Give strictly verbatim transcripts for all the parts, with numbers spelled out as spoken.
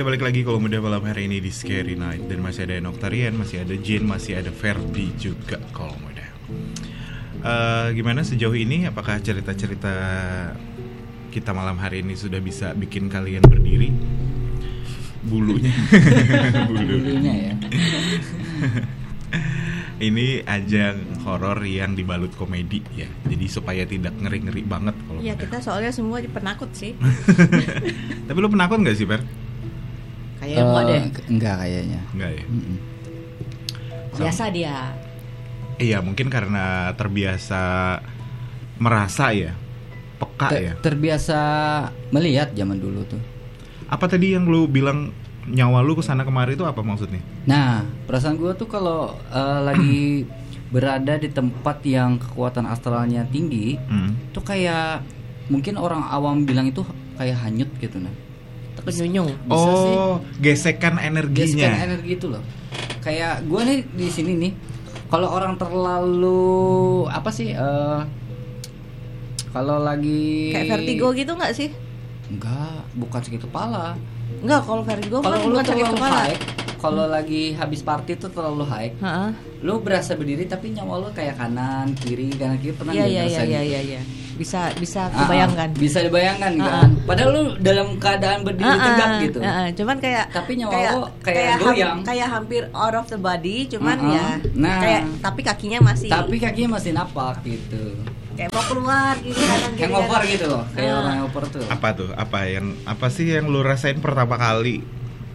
kita balik lagi kalau mudah malam hari ini di Scary Night. Dan masih ada Noktarian, masih ada Jin, masih ada Ferdi juga kalau mudah. uh, Gimana sejauh ini? Apakah cerita-cerita kita malam hari ini sudah bisa bikin kalian berdiri? Bulunya Bulunya ya. Ini ajang horor yang dibalut komedi ya. Jadi supaya tidak ngeri-ngeri banget kalau ya, kita soalnya semua penakut sih. Tapi lu penakut gak sih, Per? Kayaknya uh, enggak deh. Enggak kayaknya. Enggak ya. Mm-mm. Biasa dia. Iya, mungkin karena terbiasa merasa ya, peka Ter- ya. Terbiasa melihat zaman dulu tuh. Apa tadi yang lu bilang nyawa lu kesana kemari itu apa maksudnya? Nah, perasaan gue tuh kalau uh, lagi berada di tempat yang kekuatan astralnya tinggi, hmm. tuh kayak mungkin orang awam bilang itu kayak hanyut gitu nah. Penyunyung. Bisa oh, sih. Gesekan energinya. Gesekan energi itu loh. Kayak gue nih di sini nih, kalau orang terlalu apa sih? Uh, kalau lagi kayak vertigo gitu nggak sih? Enggak, bukan sakit kepala. Enggak, kalau vertigo kan kalau bukan sakit kepala. Kalau lagi habis party tuh terlalu high, uh-huh. lu berasa berdiri tapi nyawa lu kayak kanan kiri kanan kiri pernah nggak ya, ngerasain? Iya iya iya iya. Bisa bisa kebayangkan. Uh-uh. Bisa dibayangkan uh-uh. kan. Padahal lu dalam keadaan berdiri uh-uh. tegak gitu. Uh-uh. Cuman kayak tapi nyawa kayak, lu kayak, kayak goyang. Ham, kayak hampir out of the body, cuman uh-uh. ya nah, kayak tapi kakinya masih. Tapi kakinya masih napak gitu. Kayak mau keluar gitu kan. Hangover gitu loh. Kayak uh. orang hangover tuh. Apa tuh? Apa yang apa sih yang lu rasain pertama kali?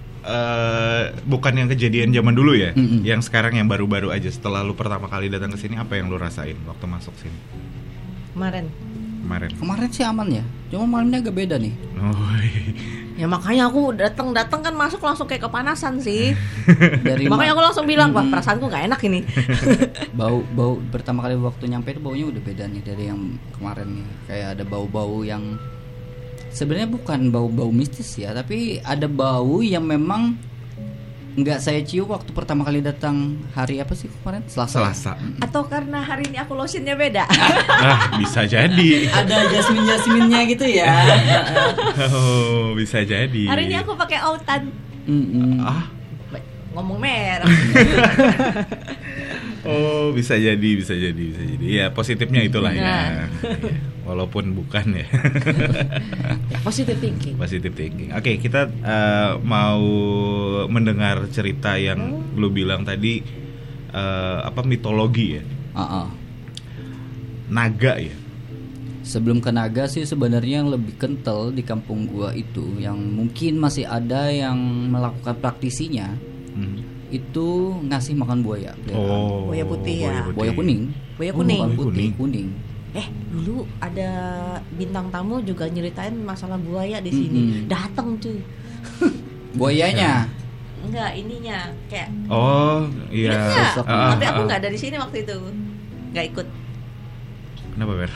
Uh, bukan yang kejadian zaman dulu ya, mm-hmm. yang sekarang yang baru-baru aja. Setelah lu pertama kali datang ke sini, apa yang lu rasain waktu masuk sini? Kemarin. Kemarin. Kemarin sih aman ya. Cuma malamnya agak beda nih. Oh. Ya makanya aku datang-datang kan masuk langsung kayak kepanasan sih. Dari makanya aku langsung bilang, wah perasaanku nggak enak ini. Bau bau pertama kali waktu nyampe itu baunya udah beda nih dari yang kemarin nih. Kayak ada bau-bau yang sebenarnya bukan bau-bau mistis ya, tapi ada bau yang memang nggak saya cium waktu pertama kali datang hari apa sih kemarin? Selasa. Selasa. Atau karena hari ini aku lotionnya beda? Ah, bisa jadi. Ada jasmin-jasminnya gitu ya. Oh, bisa jadi. Hari ini aku pakai autan. Mm-mm. Ah, ngomong merah. Oh, bisa jadi, bisa jadi, bisa jadi. Ya, positifnya itulah nah. ya. Walaupun bukan ya. Ya, positive thinking. Positive thinking. Oke, okay, kita uh, mau mendengar cerita yang hmm. lu bilang tadi uh, apa mitologi ya? Uh-uh. Naga ya. Sebelum ke naga sih sebenarnya yang lebih kental di kampung gua itu yang mungkin masih ada yang melakukan praktisinya. Hmm. Itu ngasih makan buaya. Oh, buaya putih ya. Buaya kuning. Buaya kuning. Oh, putih kuning. Eh, dulu ada bintang tamu juga nyeritain masalah buaya di sini. Mm-hmm. Datang cuy. Buayanya? Enggak, ininya kayak. Oh, iya. Uh, uh, Tapi aku enggak dari sini waktu itu. Enggak ikut. Kenapa, Ber?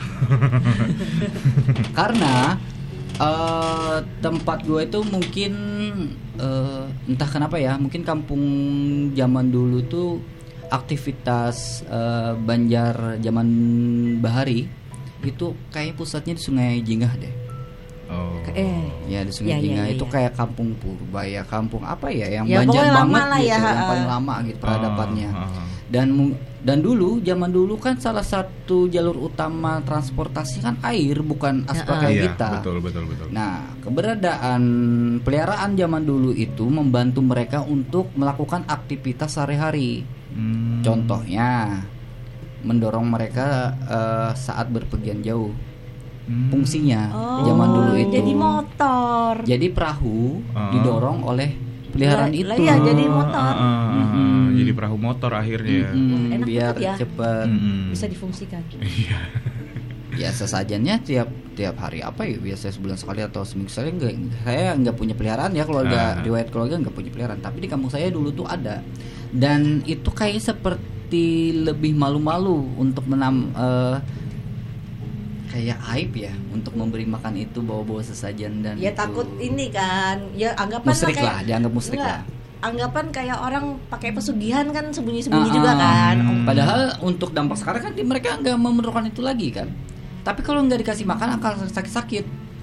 Karena uh, tempat gue itu mungkin uh, entah kenapa ya, mungkin kampung zaman dulu tuh aktivitas uh, Banjar zaman Bahari itu kayak pusatnya di Sungai Jingah deh. Oh. Eh, ya di Sungai ya, Jingah ya, ya, itu ya. kayak kampung purba ya, kampung apa ya yang ya, Banjar banget gitu, ya, yang paling lama gitu peradabannya. Oh, oh. Dan dan dulu zaman dulu kan salah satu jalur utama transportasi kan air, bukan aspal kayak iya, kita. Betul betul betul. Nah, keberadaan peliharaan zaman dulu itu membantu mereka untuk melakukan aktivitas sehari-hari. Hmm. Contohnya mendorong mereka uh, saat berpergian jauh. Hmm. Fungsinya oh, zaman dulu itu jadi motor. Jadi perahu uh. didorong oleh peliharaan itu. Iya, jadi motor. Uh, uh, uh, mm-hmm. Jadi perahu motor akhirnya. Mm-hmm. Enak biar ya. cepat mm-hmm. bisa difungsikan. Iya. Ya sesajennya tiap tiap hari apa ya, biasanya sebulan sekali atau seminggu sekali. Enggak, saya nggak punya peliharaan ya, keluarga uh. riwayat keluarga nggak punya peliharaan. Tapi di kampung saya dulu tuh ada, dan itu kayak seperti lebih malu-malu untuk menam uh, kayak aib ya untuk memberi makan itu bawa-bawa sesajen dan ya itu. Takut ini kan ya anggapan musrik kayak, lah dianggap musrik enggak, lah anggapan kayak orang pakai pesugihan kan sembunyi-sembunyi uh-uh. juga kan. Padahal untuk dampak sekarang kan mereka nggak memerlukan itu lagi kan. Tapi kalau nggak dikasih makan akan sakit-sakit.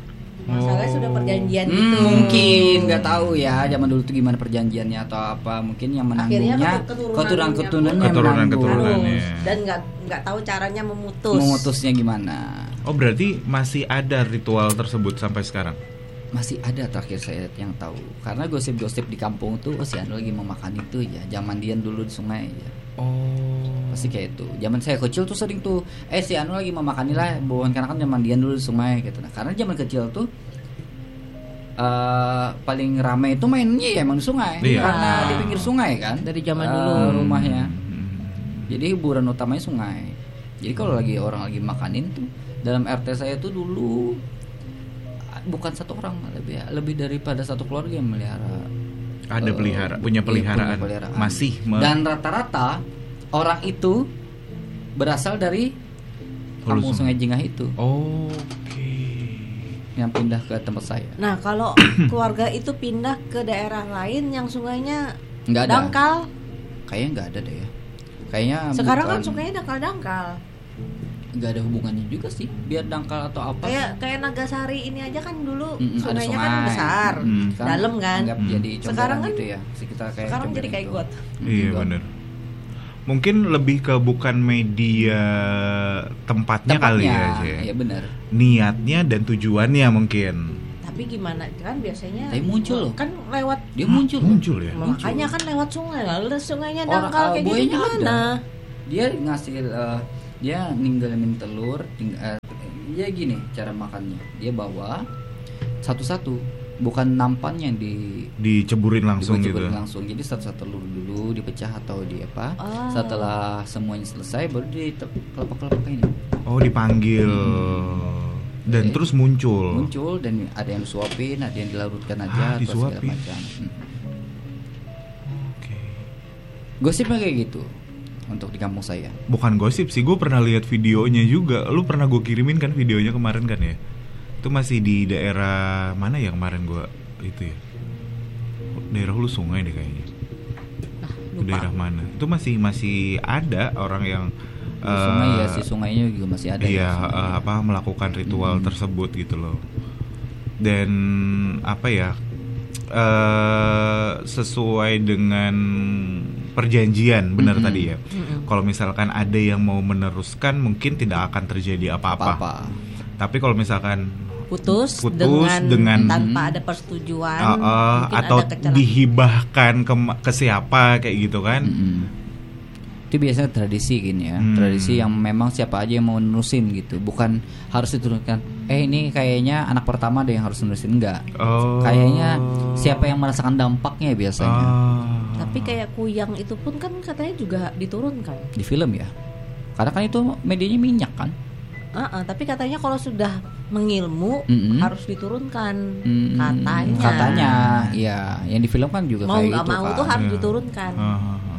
Masalahnya Oh. sudah perjanjian Hmm, gitu. mungkin nggak tahu ya zaman dulu tuh gimana perjanjiannya atau apa, mungkin yang Akhirnya menanggungnya keturunan- keturunan keturunannya Keturunan- menanggung. keturunan. Harus. Iya. Dan nggak nggak tahu caranya memutus. Memutusnya gimana? Oh berarti masih ada ritual tersebut sampai sekarang? Masih ada terakhir saya yang tahu, karena gosip-gosip di kampung tuh oh si Anu lagi mau makan itu ya, zaman dia dulu di sungai ya. Oh. Pasti kayak itu. Zaman saya kecil tuh sering tuh, eh si Anu lagi mau makan ini lah, bukan karena kan zaman dia dulu di sungai gitu. Nah, karena zaman kecil tuh eh paling ramai itu mainnya ya emang di sungai, Iya. karena di pinggir sungai kan Dari zaman eh, dulu. rumahnya. Jadi hiburan utamanya sungai. Jadi kalau lagi orang lagi makanin tuh dalam R T saya tuh dulu bukan satu orang, lebih lebih daripada satu keluarga yang melihara. Ada eh, pelihara, punya iya, peliharaan. punya peliharaan. Masih me- Dan rata-rata orang itu berasal dari Hulu kampung Sungai. Sungai Jingah itu Oke. yang pindah ke tempat saya. Nah, kalau keluarga itu pindah ke daerah lain yang sungainya Nggak ada. dangkal. Kayaknya nggak ada deh ya. Kayaknya Sekarang bukan- kan sungainya dangkal-dangkal. nggak ada hubungannya juga sih, biar dangkal atau apa. Kayak kayak Nagasari ini aja kan dulu Mm-mm, ada sungainya sungai. kan besar, Mm. Sekarang dalam kan. anggap Hmm. jadi Sekarang comberan kan- gitu ya. Sekitar kayak Sekarang jadi comberan kayak itu. got. Hmm, Iya got. benar. Mungkin lebih ke bukan media tempatnya, kali ya, Tempatnya, Ci. ya benar. Niatnya dan tujuannya mungkin. Tapi gimana kan biasanya Tapi muncul loh. kan lewat Dia muncul. loh. Muncul ya. makanya kan lewat sungai lalu sungainya Orang, dangkal uh, kayak gitu buayanya gimana? Dia ngasih uh, dia ninggalin telur, ting- uh, dia gini cara makannya. Dia bawa satu-satu, bukan nampannya yang di Diceburin langsung gitu. diceburin langsung. Jadi satu-satu telur dulu dipecah atau di apa? Oh. Setelah semuanya selesai baru di kelopak-kelopak ini. Oh dipanggil dan Oke. terus muncul. Muncul dan ada yang disuapin, ada yang dilarutkan aja Ah, atau segala disuapin. macam. Hmm. Oke. Gosipnya kayak gitu untuk di kampung saya. Bukan gosip sih, gue pernah lihat videonya juga. Lu pernah gue kirimin kan videonya kemarin kan ya? Itu masih di daerah mana ya kemarin gue itu ya? Daerah Hulu Sungai deh kayaknya. Nah, Itu daerah mana? Itu masih masih ada orang yang Di sungai eh, ya, si sungainya juga masih ada. iya ya, eh, sungainya. apa melakukan ritual Hmm. tersebut gitu loh. Dan apa ya? eh sesuai dengan perjanjian benar Mm-mm. tadi ya. Kalau misalkan ada yang mau meneruskan mungkin tidak akan terjadi apa-apa. Apa-apa. Tapi kalau misalkan putus, Putus dengan, dengan- tanpa ada persetujuan uh, uh, mungkin atau ada kecelakaan. dihibahkan ke ke siapa kayak gitu kan. Mm-mm. Itu biasanya tradisi gini ya, Hmm. tradisi yang memang siapa aja yang mau nerusin gitu, bukan harus diturunkan. Eh ini kayaknya anak pertama ada yang harus nerusin, enggak. Oh. Kayaknya siapa yang merasakan dampaknya biasanya Ah. Tapi kayak kuyang itu pun kan katanya juga diturunkan. di film ya. Karena kan itu medianya minyak kan. Uh-uh, tapi katanya kalau sudah mengilmu Mm-mm. harus diturunkan. Mm, Katanya. Katanya, iya. Yang di film kan juga Mau kayak nggak gitu mau kan. tuh harus Iya. diturunkan. Ah, ah, ah.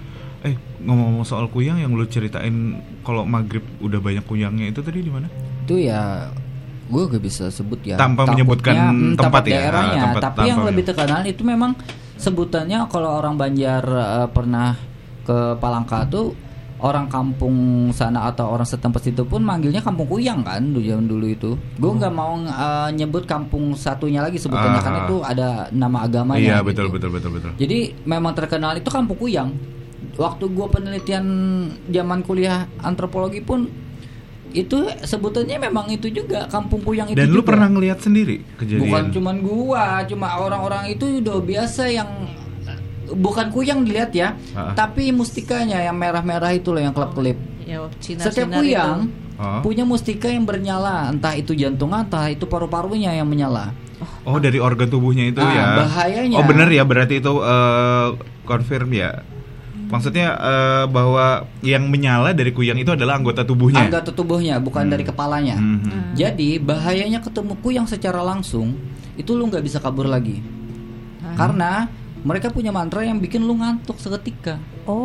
Eh ngomong-ngomong soal kuyang yang lu ceritain kalau maghrib udah banyak kuyangnya itu tadi di mana? Itu ya gue gak bisa sebut ya Tanpa takutnya, menyebutkan hmm, tempat ya, daerahnya. tempat Tapi tanpa yang lebih menyebut. terkenal itu memang sebutannya kalau orang Banjar eh, pernah ke Palangka tuh orang kampung sana atau orang setempat situ pun manggilnya kampung kuyang kan dulu zaman dulu itu. Gue nggak mau eh, nyebut kampung satunya lagi sebutannya Ah. kan itu ada nama agamanya. Iya gitu. betul betul betul betul. Jadi memang terkenal itu kampung kuyang. Waktu gue penelitian zaman kuliah antropologi pun itu sebutannya memang itu juga kampung kuyang itu. Dan lu juga. pernah ngelihat sendiri kejadian? Bukan cuman gua, cuma orang-orang itu udah biasa yang bukan kuyang dilihat ya, Ah. tapi mustikanya yang merah-merah itu loh yang kelap-kelip. Ya, sinar-sinar Setiap itu. kuyang Oh. punya mustika yang bernyala, entah itu jantungnya, entah itu paru-parunya yang menyala. Oh dari organ tubuhnya itu Ah, ya. bahayanya. Oh bener ya berarti itu eh, confirm ya. Maksudnya eh, bahwa yang menyala dari kuyang itu adalah anggota tubuhnya. Anggota tubuhnya, bukan Hmm. dari kepalanya. Mhm. Jadi bahayanya ketemu kuyang secara langsung itu lu nggak bisa kabur lagi, Ah. karena mereka punya mantra yang bikin lu ngantuk seketika.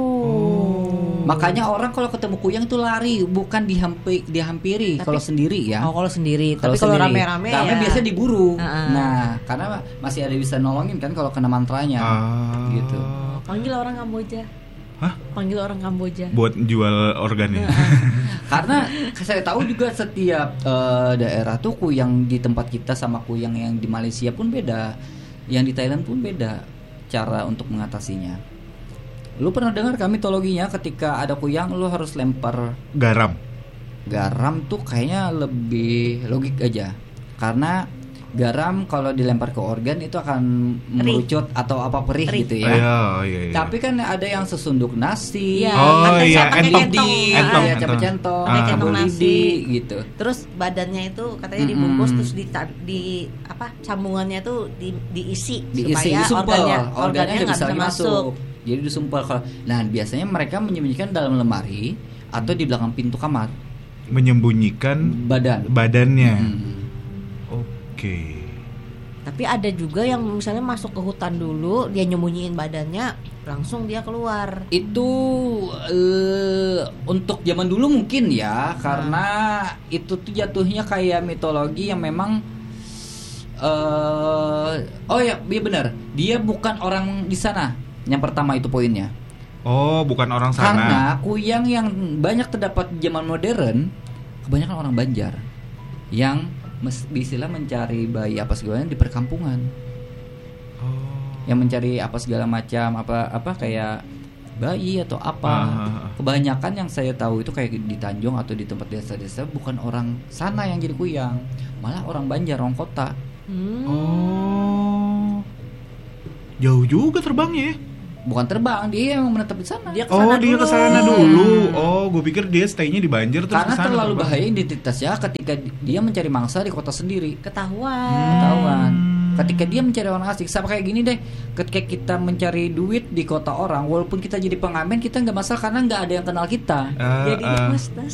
Oh. Makanya orang kalau ketemu kuyang itu lari, bukan dihampi, dihampiri. Tapi- Kalau sendiri ya. Oh, kalau sendiri. Tapi kalau sendiri. rame-rame Rame ya. biasa diburu. Ah. Nah, karena masih ada bisa nolongin kan kalau kena mantranya. Ah. Gitu. Panggil orang Kamboja. Hah? Panggil orang Kamboja. Buat jual organnya. Karena saya tahu juga setiap uh, daerah tuh kuyang di tempat kita sama kuyang yang di Malaysia pun beda, yang di Thailand pun beda cara untuk mengatasinya. Lu pernah dengar kan mitologinya ketika ada kuyang lu harus lempar garam? Garam tuh kayaknya lebih logik aja, karena garam kalau dilempar ke organ itu akan merucut atau apa perih Perih. gitu Oh, ya. iya, iya, iya. Tapi kan ada yang sesunduk nasi, Iya, Oh, atau iya, pakai entong. kentong. Entong, ya entong. cepet centong, Pakai kabel kentong nasi. lidi gitu. Terus badannya itu katanya dibungkus, Mm-mm. terus di, di apa sambungannya tuh di, diisi, Diisi, supaya disumpel, organnya organnya organnya nggak nggak bisa bisa masuk. masuk. Jadi disumpel. Kalau nah biasanya mereka menyembunyikan dalam lemari atau di belakang pintu kamar Menyembunyikan badan. badannya. Hmm. Oke. Tapi ada juga yang misalnya masuk ke hutan dulu, dia nyembunyiin badannya, langsung dia keluar. Itu eh, untuk zaman dulu mungkin ya, karena itu tuh jatuhnya kayak mitologi yang memang eh oh ya, iya benar. Dia bukan orang di sana. Yang pertama itu poinnya. Oh, bukan orang sana. Karena kuyang yang banyak terdapat di zaman modern kebanyakan orang Banjar yang mes- istilah mencari bayi apa segala di perkampungan. Oh. Yang mencari apa segala macam apa apa kayak bayi atau apa. Ah. Kebanyakan yang saya tahu itu kayak di Tanjung atau di tempat desa-desa bukan orang sana yang jadi kuyang, malah orang Banjar, orang kota. Hmm. Oh. Jauh juga terbangnya ya? Bukan terbang, dia yang menetap di sana. Dia Oh, kesana dia dulu. ke sana dulu. Oh, gue pikir dia stay-nya di Banjar terus Karena kesana terlalu terbang. bahaya identitasnya ketika dia mencari mangsa di kota sendiri. Ketahuan. Ketahuan. Ketika dia mencari orang asing, sama kayak gini deh. Ketika kita mencari duit di kota orang, walaupun kita jadi pengamen, kita nggak masalah karena nggak ada yang kenal kita. Ah, Jadi ah. hostess.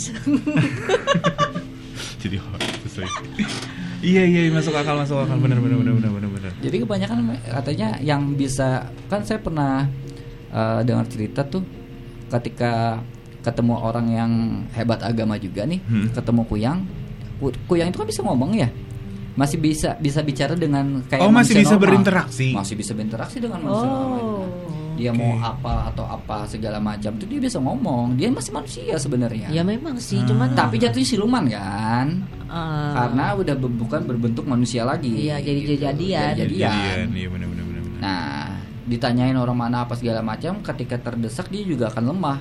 Jadi hostess lagi. Iya iya masuk akal masuk akal benar benar benar benar benar benar. Jadi kebanyakan katanya yang bisa, kan saya pernah uh, dengar cerita tuh ketika ketemu orang yang hebat agama juga nih, Hmm. ketemu kuyang, Ku- kuyang itu kan bisa ngomong ya, masih bisa bisa bicara dengan kayak Oh, masih manusia bisa normal. berinteraksi. Masih bisa berinteraksi dengan manusia normal. Oh. Dia Oke. mau apa atau apa segala macam itu dia bisa ngomong. Dia masih manusia sebenarnya. Ya memang sih, Ah. cuman Tapi jatuhnya siluman kan. eh, Karena udah be- bukan berbentuk manusia lagi. Iya, jadi Gitu. jadian. Jadi jadian. Jadian, iya benar benar benar benar. Nah, ditanyain orang mana apa segala macam, ketika terdesak dia juga akan lemah.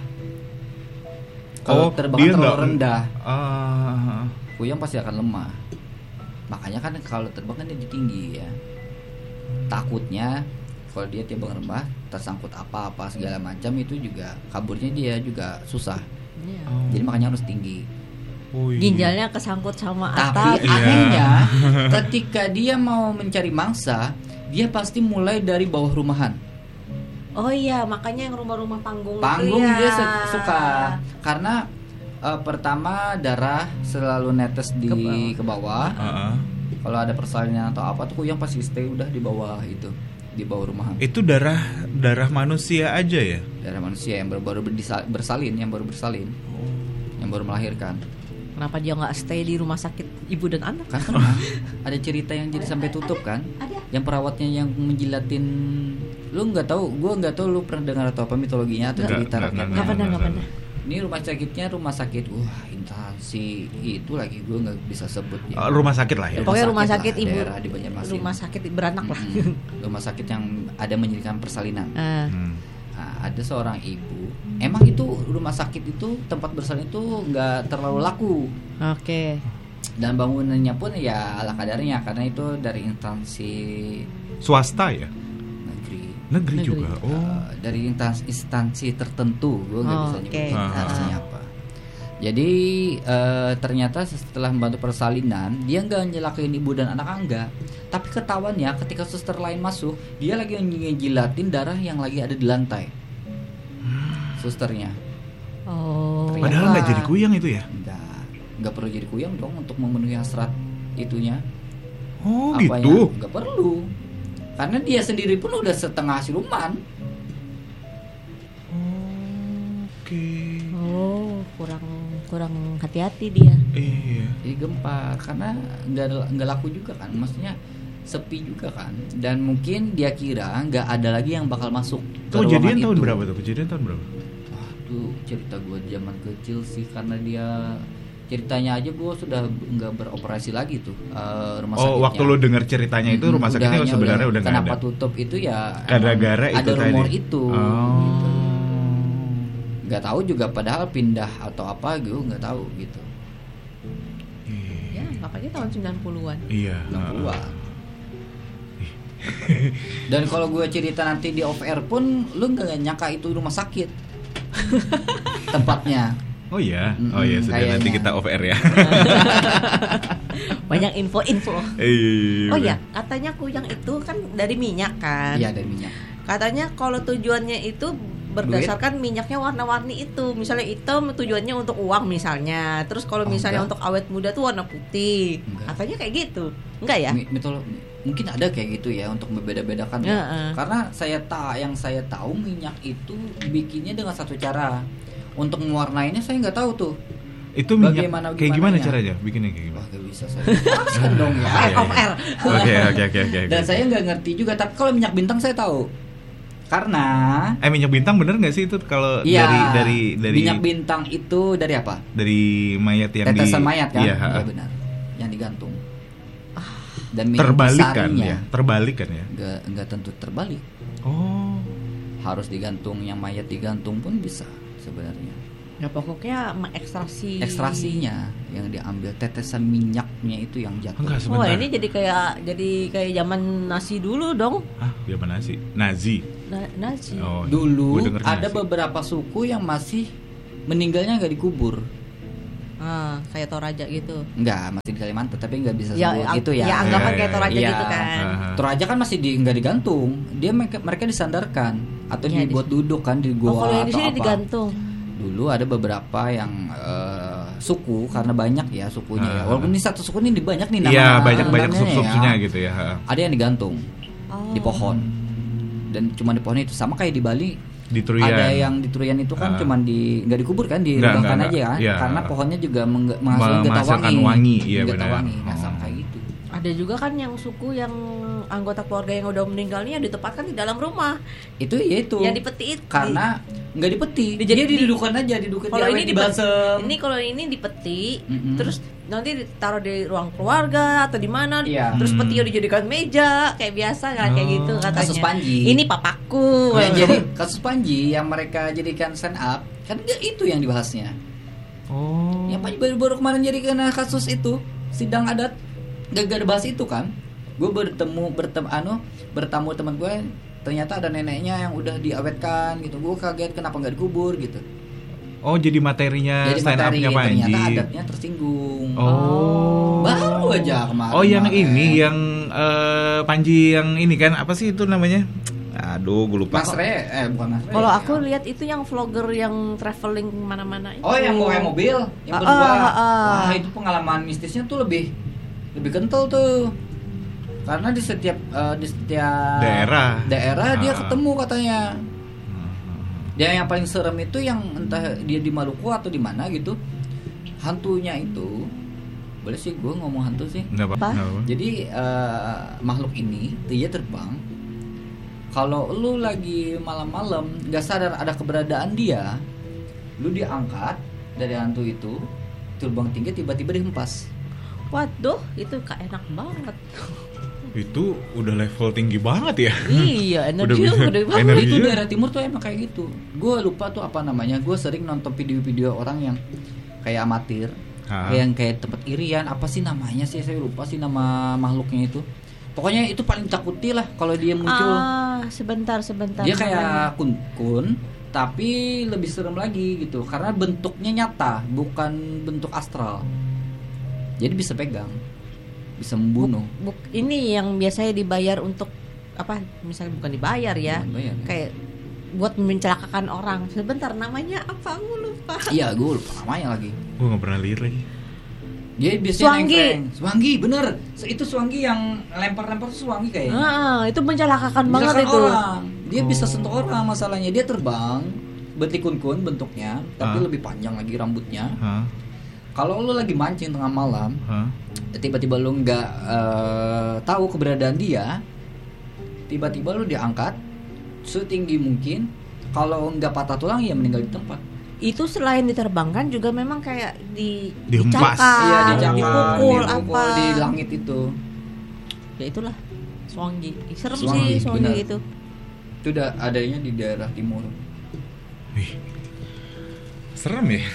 Kalau terbang dia terlalu nggak- rendah, Ah. kuyang pasti akan lemah. Makanya kan kalau terbang kan dia tinggi ya. Takutnya kalau dia terbang rendah, tersangkut apa-apa segala macam itu juga kaburnya dia juga susah. iya. Oh. Jadi makanya harus tinggi. Oh, iya. ginjalnya kesangkut sama Tapi atap. Iya. anehnya ketika dia mau mencari mangsa, dia pasti mulai dari bawah rumahan. Oh iya, makanya yang rumah-rumah panggung itu Panggung ya. dia su- suka karena eh, pertama darah selalu netes di Ke bawah. ke bawah. Ah, ah. Kalau ada persalinan atau apa tuh kuyang pasti stay udah di bawah itu, di bawah rumahan. Itu darah darah manusia aja ya? Darah manusia yang baru, baru berdisa- bersalin, yang baru bersalin, yang baru melahirkan. Kenapa dia nggak stay di rumah sakit ibu dan anak? Kan pernah ada cerita yang jadi sampai tutup kan? Ada. Yang perawatnya yang menjilatin, lu nggak tahu, gua nggak tahu lu pernah dengar atau apa mitologinya atau Nggak, cerita nggak, rakyatnya. Nggak pernah, nggak pernah. Ini rumah sakitnya rumah sakit, wah instansi itu lagi gua nggak bisa sebut ya. Oh, rumah sakit lah ya. Pokoknya rumah sakit sakit lah, ibu, daerah di Banjarmasin. rumah sakit beranak lah. Mm-mm. Rumah sakit yang ada menyediakan persalinan. Ah. Hmm. Nah, ada seorang ibu, emang itu rumah sakit itu tempat bersalin itu nggak terlalu laku. Oke. Dan bangunannya pun ya ala kadarnya karena itu dari instansi Swasta ya? negeri. Negeri, Negeri. juga. Oh. Uh, dari instansi, instansi tertentu, gue nggak Oh, bisa oke. nyebut Ah. instansinya apa. Jadi uh, ternyata setelah membantu persalinan dia nggak nyelakain ibu dan anak enggak, tapi ketahuannya ketika suster lain masuk dia lagi ngejilatin darah yang lagi ada di lantai. Susternya Oh. Padahal nggak jadi kuyang itu ya? nggak nggak perlu jadi kuyang dong untuk memenuhi hasrat itunya. Oh Apanya? gitu. Nggak perlu, karena dia sendiri pun udah setengah siluman. Oke. Oh, kurang kurang hati-hati dia. Iya. Jadi gempar karena nggak ada- nggak laku juga kan, maksudnya sepi juga kan, dan mungkin dia kira nggak ada lagi yang bakal masuk ke Oh, ruangan kejadian tahun itu. berapa tuh? Kejadian tahun berapa? itu cerita gue zaman kecil sih, karena dia ceritanya aja gue sudah nggak beroperasi lagi tuh uh, rumah sakitnya. Oh, waktu lu denger ceritanya itu rumah sakitnya sebenarnya udah nggak ada. Kenapa tutup itu ya? Gara-gara itu ada rumor tadi. itu. Oh. Gitu. Nggak tahu juga, padahal pindah atau apa gue nggak tahu gitu. Ya, makanya tahun sembilan puluhan. Iya. enam puluhan. Dan kalau gue cerita nanti di off air pun lu nggak nyangka itu rumah sakit tempatnya. Oh iya, Mm-mm, oh iya sudah kayaknya. nanti kita off air ya. Banyak info-info. Iya. Oh ya, katanya kuyang itu kan dari minyak kan. Iya, dari minyak. Katanya kalau tujuannya itu berdasarkan minyaknya warna-warni itu. Misalnya hitam tujuannya untuk uang misalnya. Terus kalau Oh, misalnya enggak. untuk awet muda tuh warna putih. Enggak. Katanya kayak gitu. Enggak ya? Mi- mitolo- mungkin ada kayak gitu ya untuk membeda-bedakan. Ya, Ya. uh. Karena saya tak yang saya tahu minyak itu bikinnya dengan satu cara. Untuk mewarnainya saya nggak tahu tuh. Itu minyak Bagaimana- kayak gimana gimananya? caranya? Bikinnya kayak Wah, gimana? gak bisa saya. Jelaskan dong ya. Iya, Off air. Oke, oke, oke, oke. Dan oke. saya nggak ngerti juga. Tapi kalau minyak bintang saya tahu. Karena Eh minyak bintang bener nggak sih itu kalau Iya, dari dari dari minyak bintang itu dari apa? dari mayat yang Tetesan di mayat kan? Iya, Iya ha. benar. Yang digantung. Dan minyak Terbalik kan besarnya ya? Terbalik kan ya? nggak nggak tentu terbalik. Oh. Harus digantung, yang mayat digantung pun bisa sebenarnya. Ya pokoknya ekstraksi. Ekstrasinya yang diambil, tetesan minyaknya itu yang jatuh. Enggak Wah, sebentar. ini jadi kayak jadi kayak zaman nasi dulu dong. Ah, zaman nasi. Nazi. Na- nasi. Oh. Dulu gua denger ada nasi. beberapa suku yang masih meninggalnya nggak dikubur. Ah, kayak Toraja gitu. Enggak, masih di Kalimantan tapi nggak bisa Ya, sebut ang- itu ya. ya anggapan Iya, kayak iya, Toraja iya. gitu kan. Ah. Toraja kan masih di nggak digantung. Dia mereka, mereka disandarkan atau Ya, dibuat di- duduk kan di Oh, gua kalau yang di atau sini apa. digantung. Dulu ada beberapa yang eh, suku, karena banyak ya sukunya ya. Ah. Walaupun ini satu suku ini banyak nih nama. Iya, banyak-banyak namanya sub-subnya ya. gitu ya. ha. Ada yang digantung Oh. di pohon. Dan cuma di pohon itu, sama kayak di Bali. Di Truyan. Ada yang di Truyan itu kan Ah. cuman di nggak dikubur kan, Nggak, direbahkan nggak, aja kan. nggak. Iya. Karena pohonnya juga mengge- menghasilkan getah Menghasilkan wangi. wangi, iya Getah benar. wangi. Nah, Oh. sama kayak gitu. Ada juga kan yang suku yang anggota keluarga yang udah meninggal ini yang ditempatkan di dalam rumah. Itu ya itu. Yang dipeti itu. Karena nggak dipeti. Di- Jadi di- didudukan aja, didudukan Kalau diawet ini di dipeti, balsem. ini kalau ini dipeti, Mm-mm. terus nanti ditaruh di ruang keluarga atau di mana, Iya. terus Hmm. petinya dijadikan meja kayak biasa kan, kayak Oh. gitu katanya. Kasus Panji. Ini papaku. Yang jadi kasus Panji yang mereka jadikan stand up kan dia itu yang dibahasnya. Oh. Yang Panji baru-baru kemarin jadi kena kasus itu sidang adat, gak bahas itu kan. Gue bertemu bertemu anu bertamu teman gue, ternyata ada neneknya yang udah diawetkan gitu. Gue kaget kenapa nggak dikubur gitu. Oh, jadi materinya Jadi stand materi up-nya Panji. ternyata adatnya tersinggung. Oh. Baru aja kemarin. Oh, yang kemarin. ini yang eh, Panji yang ini kan apa sih itu namanya? Aduh, gue lupa. Mas Re, eh bukan Mas Re. Kalau ya. aku lihat itu yang vlogger yang traveling kemana-mana itu. Oh, yang bawa mobil, yang Ah, berdua. ah, ah. Wah, itu pengalaman mistisnya tuh lebih lebih kental tuh. Karena di setiap eh, di setiap Daerah. daerah dia Ah. ketemu katanya. Dia yang paling serem itu yang entah dia di Maluku atau di mana gitu. Hantunya itu, boleh sih gue ngomong hantu sih. Enggak apa-apa. Apa? nggak apa-apa. Jadi eh, makhluk ini dia terbang. Kalau lu lagi malam-malam nggak sadar ada keberadaan dia, lu diangkat dari hantu itu, terbang tinggi tiba-tiba dihempas. Waduh, itu kak enak banget. Itu udah level tinggi banget ya. Iya, energi Udah lu bisa- gede banget. energi. Itu Iya. daerah timur tuh emang kayak gitu. Gue lupa tuh apa namanya. Gue sering nonton video-video orang yang kayak amatir, Ah. kayak yang kayak tempat irian. Apa sih namanya sih? Saya lupa sih nama makhluknya itu. Pokoknya itu paling takuti lah kalau dia muncul. Ah, sebentar, sebentar. Dia namanya. kayak kun-kun, tapi lebih serem lagi gitu. Karena bentuknya nyata, bukan bentuk astral. Jadi bisa pegang, bisa membunuh. Buk, ini yang biasanya dibayar untuk apa? Misalnya bukan dibayar ya. Bukan bayar. Kayak buat mencelakakan orang. Sebentar, namanya apa? Aku lupa. Iya, gue lupa namanya lagi. Gue nggak pernah lihat lagi. Dia biasanya Suanggi. nengkreng. Suanggi, bener. Itu Suanggi yang lempar-lempar tuh Suanggi kayaknya. Ah, itu mencelakakan banget Misalkan itu. orang. Dia Oh. bisa sentuh orang, masalahnya dia terbang bertikun-kun bentuknya, tapi Ah. lebih panjang lagi rambutnya. Hah? Kalau lu lagi mancing tengah malam, Hah? tiba-tiba lu nggak eh, tahu keberadaan dia, tiba-tiba lu diangkat setinggi mungkin. Kalau nggak patah tulang ya meninggal di tempat. itu selain diterbangkan juga memang kayak di Dihempas. dicakar, Iya, dicakar, dipukul, dipukul apa di langit itu. Ya itulah Swangi. Serem Swangi, sih Swangi benar. itu. Itu udah adanya di daerah timur. Wih, serem ya.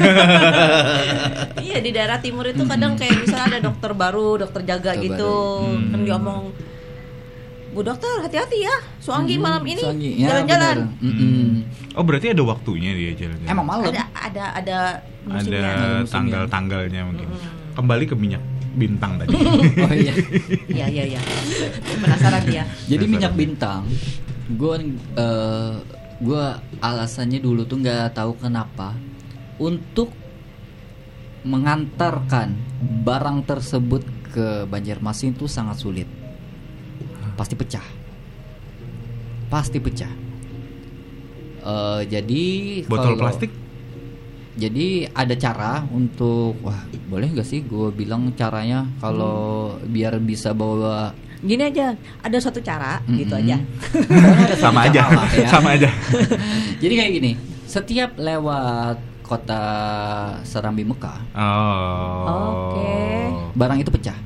Iya di daerah timur itu kadang kayak misalnya ada dokter baru, dokter jaga Dokter gitu, baru. kan Hmm. dia omong, Bu dokter hati-hati ya, Swangi Hmm, malam ini Swangi. Ya, jalan-jalan. benar. Mm-mm. Oh berarti ada waktunya dia jalan-jalan. Emang malam. Ada ada ada ada musimnya. Ada musimnya. tanggal-tanggalnya mungkin. Mm-mm. Kembali ke minyak bintang tadi. Oh iya. Iya iya iya. Penasaran dia. Jadi Dasar. minyak bintang, gue uh, gue alasannya dulu tuh nggak tahu kenapa untuk mengantarkan barang tersebut ke Banjarmasin itu sangat sulit. Pasti pecah, pasti pecah. Uh, jadi Botol kalau- plastik? Jadi ada cara untuk, wah boleh nggak sih gue bilang caranya kalau biar bisa bawa. Gini aja, ada suatu cara Mm-mm. gitu aja. Sama aja. Cara, ya. Sama aja. Jadi kayak gini, setiap lewat kota Serambi Mekah, Oh. Oke. barang itu pecah.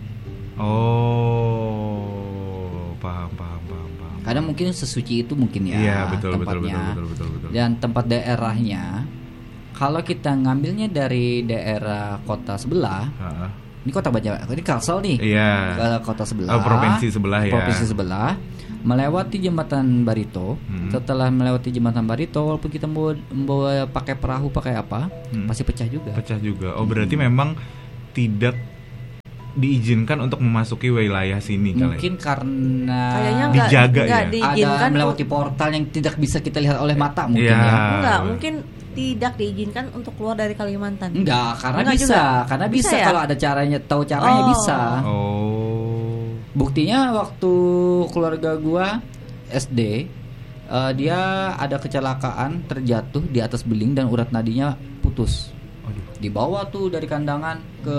Oh. Paham, paham, paham, paham. Karena mungkin sesuci itu mungkin ya Iya, betul, betul, tempatnya. betul, betul, betul, betul. Dan tempat daerahnya, kalau kita ngambilnya dari daerah kota sebelah, Heeh. ini kota Banjar, ini Kalsel nih, Iya. ke kota sebelah, Oh, provinsi sebelah ya. provinsi sebelah, melewati jembatan Barito. Hmm. Setelah melewati jembatan Barito, walaupun kita mau membawa pakai perahu, pakai apa, Hmm. pasti pecah juga. Pecah juga. Oh, berarti memang tidak diizinkan untuk memasuki wilayah sini kali. Mungkin karena Kayaknya nggak Dijaga nggak ya? diizinkan. ada melewati portal yang tidak bisa kita lihat oleh mata mungkin Iya. ya. Enggak, mungkin tidak diizinkan untuk keluar dari Kalimantan. Enggak, karena Enggak bisa, juga. karena Bisa bisa, ya? kalau ada caranya, tahu caranya Oh. bisa. Oh. Buktinya waktu keluarga gua S D, eh, dia ada kecelakaan terjatuh di atas beling dan urat nadinya putus. Aduh. Dibawa tuh dari kandangan ke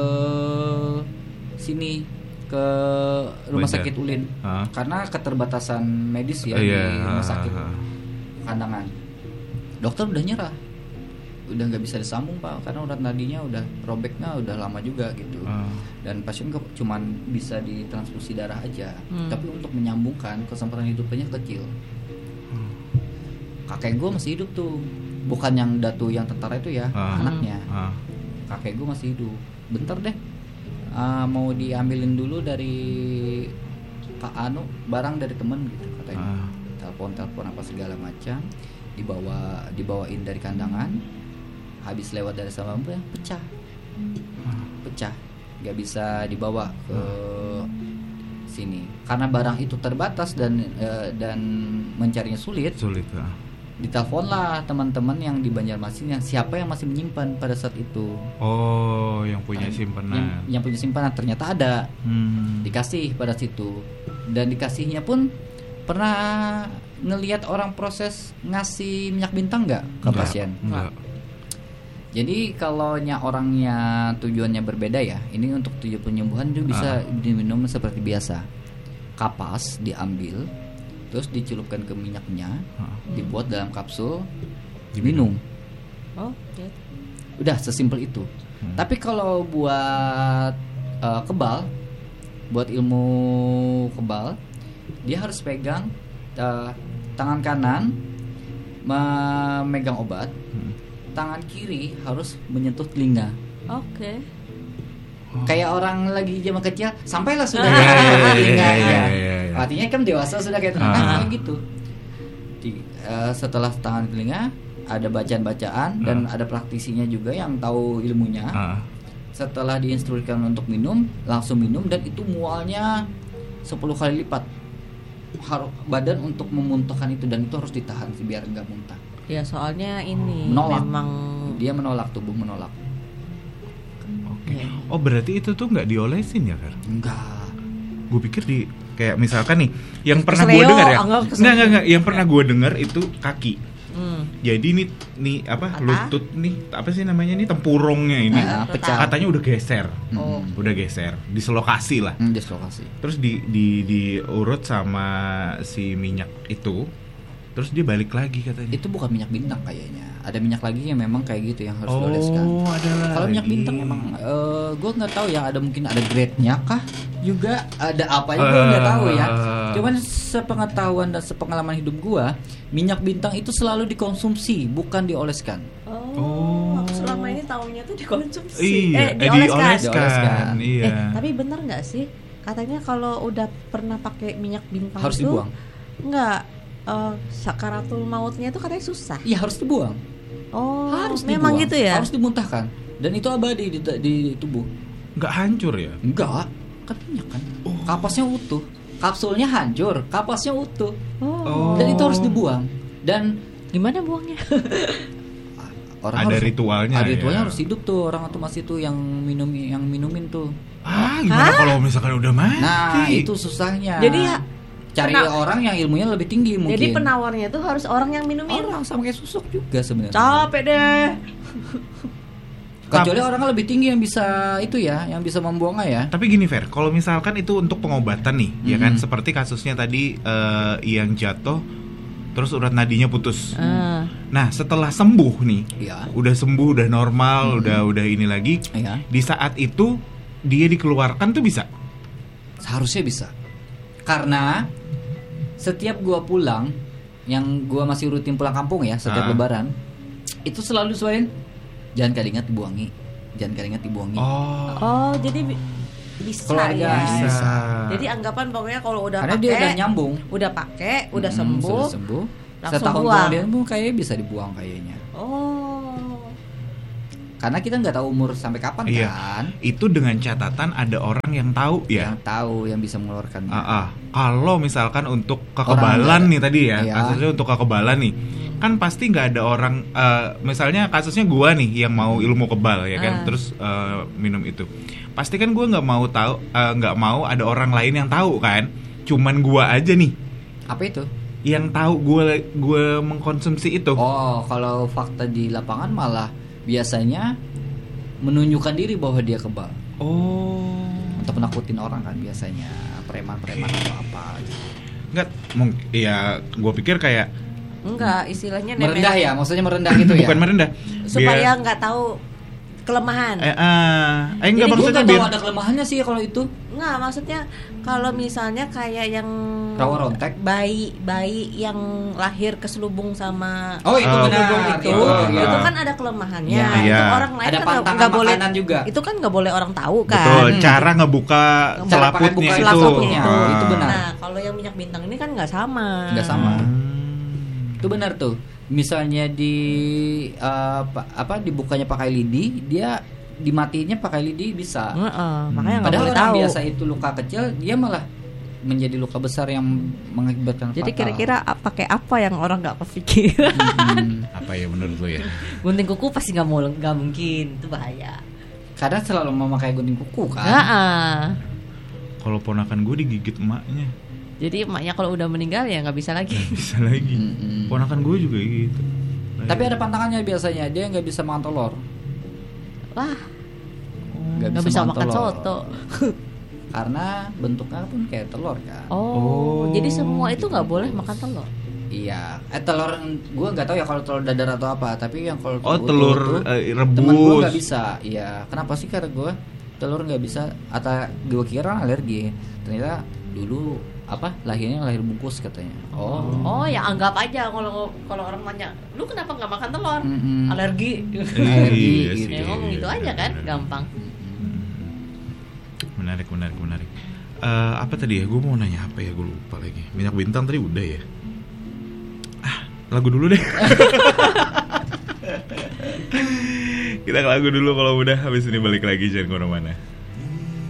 sini ke rumah Banjar. sakit Ulin. Hah? Karena keterbatasan medis ya Iya. di rumah sakit ah, ah. kandangan. Dokter udah nyerah, udah nggak bisa disambung pak, karena urat nadinya udah robeknya udah lama juga gitu. Ah. Dan pasien ke, cuman bisa ditransfusi darah aja, Hmm. tapi untuk menyambungkan kesempatan hidupnya kecil. Kakek gue masih hidup tuh, bukan yang datu yang tentara itu ya, Ah. anaknya. Ah. Kakek gue masih hidup. Bentar deh, ah, mau diambilin dulu dari Pak Anu barang dari temen gitu katanya. Ah. Telepon-telepon apa segala macam, dibawa dibawain dari kandangan, habis lewat dari sama ya pecah, pecah, nggak bisa dibawa ke sini karena barang itu terbatas dan eh, dan mencarinya sulit. Sulit. Ah. Diteleponlah teman-teman yang di Banjarmasin yang siapa yang masih menyimpan pada saat itu. Oh, yang punya Yang, simpanan. yang punya simpanan ternyata ada, Hmm. dikasih pada situ, dan dikasihnya pun pernah ngelihat orang proses ngasih minyak bintang nggak ke Enggak, pasien. enggak. Jadi kalau nya orangnya tujuannya berbeda ya, ini untuk tujuan penyembuhan itu bisa diminum seperti biasa. Kapas diambil, terus dicelupkan ke minyaknya, Ah. dibuat dalam kapsul, Diminum. minum. Oke. Udah sesimpel itu. Hmm. Tapi kalau buat uh, kebal, buat ilmu kebal, dia harus pegang uh, tangan kanan memegang obat, Hmm. tangan kiri harus menyentuh telinga. Oke. Kayak orang lagi zaman kecil, sampailah sudah Iya, iya, iya, telinga iya, ya. iya, iya, iya. Artinya kan dewasa sudah kayak Ah. nah, kayak gitu. Di- uh, setelah tangan telinga ada bacaan-bacaan dan ada praktisinya juga yang tahu ilmunya. Ah. Setelah diinstruksikan untuk minum, langsung minum, dan itu mualnya sepuluh kali lipat. Harus badan untuk memuntahkan itu, dan itu harus ditahan sih biar nggak muntah. Ya soalnya ini Menolak. memang Dia menolak, tubuh menolak. Oke. Iya. Oh, berarti itu tuh nggak diolesin ya, Fer? Enggak. Gue pikir di kayak misalkan nih, yang pernah gue Kesleo, dengar ya. anggap kesleo. Enggak, enggak, enggak. Yang pernah gue dengar itu kaki. hmm, Jadi nih nih apa Mata? lutut nih apa sih namanya nih tempurungnya ini Ah, pecah. katanya udah geser. Oh. Mm-mm. Udah geser, dislokasi lah. Hmm, dislokasi. Terus di di diurut sama si minyak itu. Terus dia balik lagi katanya. Itu bukan minyak bintang kayaknya. ada minyak lagi yang memang kayak gitu yang harus Oh, dioleskan. ada Kalau minyak lagi. bintang emang uh, gue nggak tahu ya, ada mungkin ada grade-nya kah juga, ada apa ya gue nggak tahu ya. Uh. Cuman sepengetahuan dan sepengalaman hidup gue, minyak bintang itu selalu dikonsumsi bukan dioleskan. Oh, Oh. aku selama ini tahunya tuh dikonsumsi. Iya, eh, eh, dioleskan. dioleskan. Dioleskan. Iya. Eh, tapi bener nggak sih? Katanya kalau udah pernah pakai minyak bintang Harus itu dibuang. nggak, eh, sakaratul mautnya itu katanya susah. Iya harus dibuang. Oh, Harus memang dibuang. gitu ya. Harus dimuntahkan. Dan itu abadi di, di tubuh. Nggak hancur ya? Enggak, kan minyak kan. Oh. Kapasnya utuh. Kapsulnya hancur, kapasnya utuh. Oh. Dan itu harus dibuang. Dan Gimana buangnya? orang Ada harus, ritualnya ada ritualnya ya. harus hidup tuh orang otomatis itu yang minum yang minumin tuh. Ah, gimana kalau misalkan udah mati? Nah, itu susahnya. Jadi ya cari pena- orang yang ilmunya lebih tinggi mungkin. Jadi penawarnya itu harus orang yang minumin. orang sama kayak susuk juga sebenarnya. Capek deh. Kecuali orang lebih tinggi yang bisa itu ya, yang bisa membuangnya ya. Tapi gini Fer, kalau misalkan itu untuk pengobatan nih, ya kan, Mhm. seperti kasusnya tadi eh, yang jatuh, terus urat nadinya putus. Ah. Nah, setelah sembuh nih, Iya. udah sembuh, udah normal, udah udah ini lagi, Iya. di saat itu dia dikeluarkan tuh bisa. Seharusnya bisa. Karena setiap gua pulang, yang gua masih rutin pulang kampung ya setiap Ah. lebaran, itu selalu suain jangan keringat dibuangi, jangan keringat dibuangi. Oh, Oh, jadi bi- bisa Keluarga ya. bisa. bisa. Jadi anggapan pokoknya kalau udah Karena dia udah pakai, nyambung, udah pakai, udah Mm, sembuh. sudah sembuh. langsung Setahun buang. kemudian pun kayaknya bisa dibuang kayaknya. Oh. Karena kita nggak tahu umur sampai kapan Iya. kan. Itu dengan catatan ada orang yang tahu ya. Yang tahu yang bisa mengeluarkannya. Ah, ah. Kalau misalkan untuk Orang kekebalan nggak- nih tadi ya, Iya. kasusnya untuk kekebalan nih, kan pasti nggak ada orang, eh, misalnya kasusnya gua nih yang mau ilmu kebal ya kan, Ah. terus eh, minum itu, pasti kan gua nggak mau tahu, eh, nggak mau ada orang lain yang tahu kan, cuman gua aja nih Apa itu? yang tahu gua gua mengkonsumsi itu. Oh, kalau fakta di lapangan malah biasanya menunjukkan diri bahwa dia kebal. Oh, Untuk menakutin orang kan biasanya preman-preman atau apa gitu. nggak mungkin ya, gua pikir kayak Enggak, istilahnya nemen- Merendah ya, maksudnya merendah gitu ya. bukan merendah, supaya biar- nggak tahu kelemahan. eh, ah, eh enggak Jadi Gue maksudnya nggak tahu biar ada kelemahannya sih kalau itu. Enggak, maksudnya kalau misalnya kayak yang Rawa rontek. bayi bayi yang lahir keselubung sama Oh, itu Oh, benar. selubung itu, Itu, iya. itu kan ada kelemahannya. Iya. Itu Iya. orang lain Ada kan nggak- pantangan nggak boleh. makanan juga. Itu kan nggak boleh orang tahu kan. betul, Hmm. cara ngebuka Cara pakai selaputnya buka itu. selaputnya, Ah. itu benar. Nah, kalau yang minyak bintang ini kan nggak sama. Nggak sama. Hmm. Itu benar tuh. Misalnya di uh, pa- apa dibukanya pakai lidi, dia dimatiinnya pakai lidi bisa. Heeh, makanya nggak Padahal boleh orang tahu. biasa itu luka kecil, dia malah menjadi luka besar yang mengakibatkan Jadi fatal. kira-kira a- pakai apa yang orang nggak kepikiran? Hmm. Apa ya menurut lo ya? Gunting kuku pasti nggak mau, nggak mungkin, itu bahaya. Kadang selalu memakai gunting kuku kan. Heeh. Kalau ponakan gue digigit emaknya, Jadi emaknya kalau udah meninggal ya nggak bisa lagi. bisa lagi. Mm-mm. Ponakan gue juga gitu. Tapi ada pantangannya biasanya, dia nggak bisa makan telur. Wah, Nggak nggak bisa makan makan telur. soto. Karena bentuknya pun kayak telur kan. Oh, Oh, jadi semua itu nggak gitu. boleh makan telur. Iya, eh telur gue nggak tahu ya kalau telur dadar atau apa, tapi yang kalau Oh, utuh telur tuh, eh, temen gue rebus. nggak bisa. Iya, kenapa sih kata gue telur nggak bisa? Atau gue kira alergi, ternyata dulu apa lahirnya lahir bungkus katanya. Oh, Oh, ya anggap aja kalau kalau orang tanya, lu kenapa nggak makan telur? Mm-mm. Alergi. Alergi, Iya gitu. sih, Ya ngomong gitu iya, aja kan, benar. gampang. Menarik, menarik, menarik. Eh, apa tadi ya? Gue mau nanya apa ya? Gue lupa lagi. Minyak bintang tadi udah ya. Ah, lagu dulu deh. Kita ke lagu dulu, kalau udah habis ini balik lagi, jangan kemana-mana.